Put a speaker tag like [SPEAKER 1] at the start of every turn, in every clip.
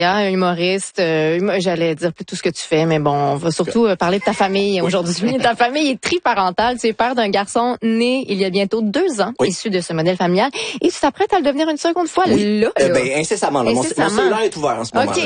[SPEAKER 1] un humoriste, j'allais dire plus tout ce que tu fais, mais bon, on va surtout parler de ta famille aujourd'hui. Ta famille est triparentale. Tu es père d'un garçon né il y a bientôt 2 ans, issu de ce modèle familial, et tu t'apprêtes à le devenir une seconde fois, là.
[SPEAKER 2] Incessamment, là. Mon cellulaire est ouvert en ce moment.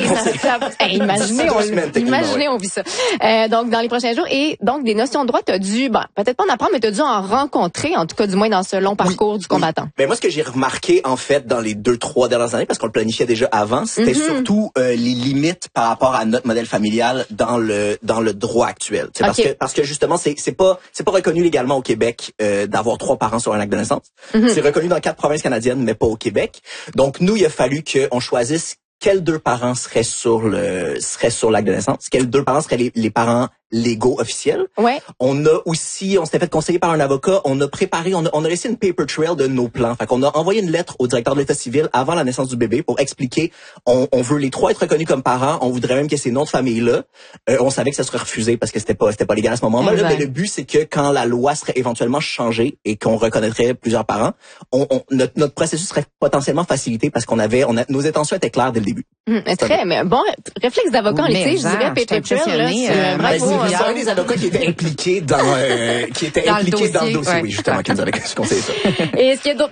[SPEAKER 1] Imaginez, on vit ça. Donc, dans les prochains jours, et donc, des notions de droit, t'as dû, peut-être pas en apprendre, mais t'as dû en rencontrer, en tout cas, du moins dans ce long parcours du combattant.
[SPEAKER 2] Moi, ce que j'ai remarqué, en fait, dans les 2-3 dernières années, parce qu'on le planifiait déjà avant, c'était surtout les limites par rapport à notre modèle familial dans le droit actuel. Parce que justement, c'est pas reconnu légalement au Québec d'avoir 3 parents sur un acte de naissance. C'est reconnu dans 4 provinces canadiennes, mais pas au Québec. Donc, nous, il a fallu qu'on choisisse quels 2 parents seraient sur l'acte de naissance, quels 2 parents seraient les parents légaux officiels.
[SPEAKER 1] Ouais.
[SPEAKER 2] On s'était fait conseiller par un avocat, on a laissé une paper trail de nos plans. Fait qu'on a envoyé une lettre au directeur de l'État civil avant la naissance du bébé pour expliquer, on veut les 3 être reconnus comme parents, on voudrait même qu'il y ait ces noms de famille-là. On savait que ça serait refusé parce que c'était pas légal à ce moment-là. Mais le but, c'est que quand la loi serait éventuellement changée et qu'on reconnaîtrait plusieurs parents, notre processus serait potentiellement facilité parce nos intentions étaient claires dès le début.
[SPEAKER 1] Mais bon réflexe d'avocat en litige, je dirais, paper trail, bravo.
[SPEAKER 2] C'est un des avocats qui était impliqué dans le dossier, oui, justement, qui nous avait conseillé ça.
[SPEAKER 1] Et est-ce qu'il y a d'autres,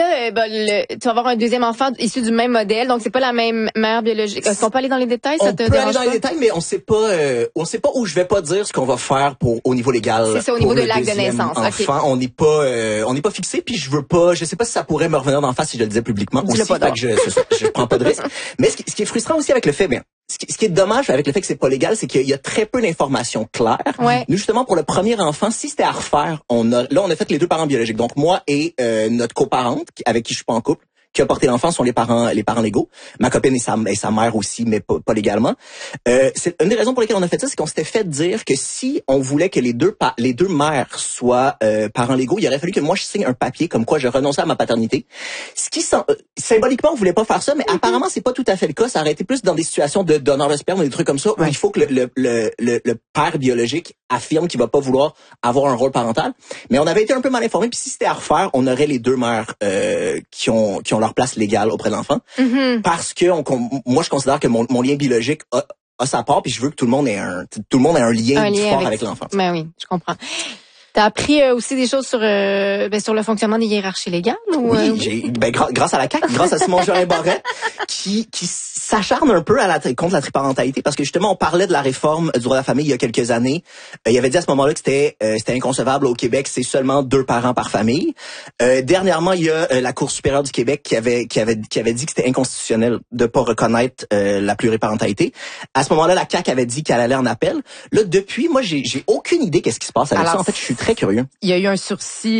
[SPEAKER 1] tu vas avoir un deuxième enfant issu du même modèle, donc c'est pas la même mère biologique. Est-ce qu'on peut aller dans les détails?
[SPEAKER 2] On peut aller dans les détails, mais on sait pas où je vais pas dire ce qu'on va faire au niveau légal.
[SPEAKER 1] C'est ça, au niveau de l'acte de naissance.
[SPEAKER 2] Enfant, on n'est pas fixé, puis je sais pas si ça pourrait me revenir d'en face si je le disais publiquement aussi, fait que je prends pas de risque. Mais ce qui est frustrant aussi avec le fait, ce qui est dommage avec le fait que c'est pas légal, c'est qu'il y a très peu d'informations claires.
[SPEAKER 1] Ouais.
[SPEAKER 2] Nous, justement, pour le premier enfant, si c'était à refaire, on a fait les 2 parents biologiques. Donc, moi et notre coparente, avec qui je suis pas en couple, qui a porté l'enfant, sont les parents légaux. Ma copine et sa mère aussi, mais pas légalement. C'est une des raisons pour lesquelles on a fait ça, c'est qu'on s'était fait dire que si on voulait que les deux mères soient parents légaux, il aurait fallu que moi je signe un papier comme quoi je renonçais à ma paternité. Ce qui symboliquement on voulait pas faire ça, mais apparemment c'est pas tout à fait le cas. Ça aurait été plus dans des situations de donneur de sperme ou des trucs comme ça où il faut que le père biologique affirme qu'il va pas vouloir avoir un rôle parental. Mais on avait été un peu mal informés. Puis si c'était à refaire, on aurait les 2 mères qui ont leur place légale auprès de l'enfant. Parce que moi je considère que mon lien biologique a sa part, puis je veux que tout le monde ait un lien fort avec l'enfant.
[SPEAKER 1] Ben oui, je comprends. T'as appris aussi des choses sur le fonctionnement des hiérarchies légales?
[SPEAKER 2] Oui, grâce à la CAQ, grâce à Simon-Joël Barrette, qui s'acharne un peu contre la triparentalité, parce que justement, on parlait de la réforme du droit de la famille il y a quelques années. Il avait dit à ce moment-là que c'était inconcevable au Québec, c'est seulement 2 parents par famille. Dernièrement, il y a la Cour supérieure du Québec qui avait dit que c'était inconstitutionnel de pas reconnaître la pluriparentalité. À ce moment-là, la CAQ avait dit qu'elle allait en appel. Là, depuis, moi, j'ai aucune idée qu'est-ce qui se passe avec ça. En fait, je suis très curieux.
[SPEAKER 3] Il y a eu un sursis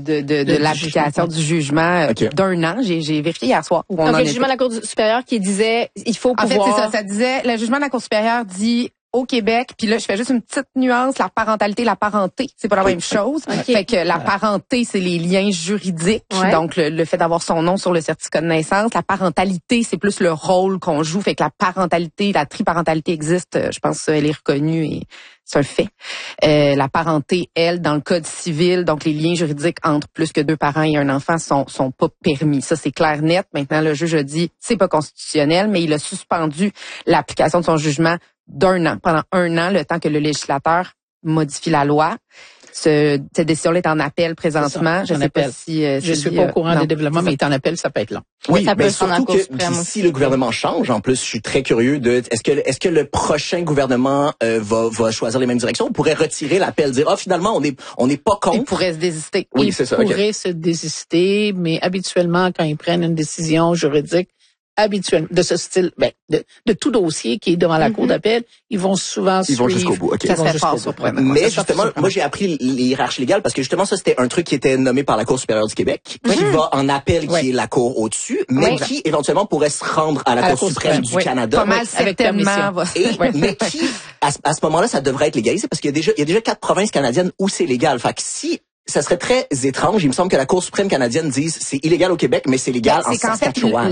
[SPEAKER 3] de l'application du jugement d'1 an. J'ai vérifié hier soir.
[SPEAKER 1] Donc, le jugement de la Cour supérieure qui disait il faut pouvoir...
[SPEAKER 3] En fait, c'est ça. Ça disait, le jugement de la Cour supérieure dit au Québec, puis là, je fais juste une petite nuance, la parentalité, la parenté, c'est pas la même chose. Fait que la parenté, c'est les liens juridiques, donc le fait d'avoir son nom sur le certificat de naissance. La parentalité, c'est plus le rôle qu'on joue. Fait que la parentalité, la triparentalité existe, je pense elle est reconnue et c'est un fait. La parenté, elle, dans le code civil, donc les liens juridiques entre plus que 2 parents et un enfant sont pas permis. Ça, c'est clair, net. Maintenant, le juge a dit, c'est pas constitutionnel, mais il a suspendu l'application de son jugement d'1 an, pendant 1 an, le temps que le législateur modifie la loi. Cette décision-là est en appel présentement. Je ne sais pas si...
[SPEAKER 4] je suis pas au courant des développements, mais il est en appel, ça peut être long.
[SPEAKER 2] Oui, mais surtout que si le gouvernement change, en plus, je suis très curieux est-ce que le prochain gouvernement va choisir les mêmes directions? On pourrait retirer l'appel, dire finalement on n'est pas contre.
[SPEAKER 3] Il pourrait se désister.
[SPEAKER 4] Oui, c'est ça. Il pourrait se désister, mais habituellement quand ils prennent une décision juridique habituellement de ce style, de tout dossier qui est devant la cour d'appel, ils vont souvent suivre.
[SPEAKER 2] Ils vont jusqu'au bout.
[SPEAKER 3] Ça serait fort surprenant.
[SPEAKER 2] Mais justement, moi j'ai appris les hiérarchies légales parce que justement ça c'était un truc qui était nommé par la Cour supérieure du Québec, qui va en appel, qui est la cour au-dessus, mais qui éventuellement pourrait se rendre à la Cour suprême du Canada.
[SPEAKER 3] Pas mal certainement.
[SPEAKER 2] Mais qui à ce moment-là ça devrait être légalisé parce qu'il y a déjà 4 provinces canadiennes où c'est légal. Fait que si ça serait très étrange. Il me semble que la Cour suprême canadienne dise c'est illégal au Québec, mais c'est légal en Saskatchewan.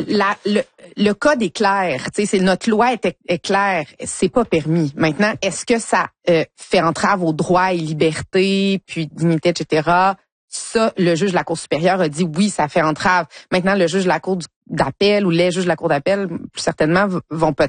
[SPEAKER 3] Le code est clair. C'est notre loi est claire. C'est pas permis. Maintenant, est-ce que ça fait entrave aux droits et libertés, puis dignité, etc. Ça, le juge de la Cour supérieure a dit oui, ça fait entrave. Maintenant, le juge de la Cour d'appel ou les juges de la Cour d'appel, plus certainement, vont